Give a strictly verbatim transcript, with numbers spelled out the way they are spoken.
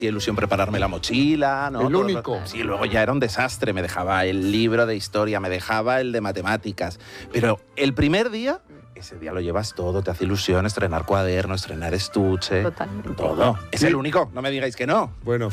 hacía ilusión prepararme la mochila, ¿no? El Todo único. lo- Sí, luego ya era un desastre. Me dejaba el libro de historia, me dejaba el de matemáticas. Pero el primer día, ese día lo llevas todo. Te hace ilusión estrenar cuaderno, estrenar estuche. Totalmente. Todo. Es Sí. el único. No me digáis que no. Bueno,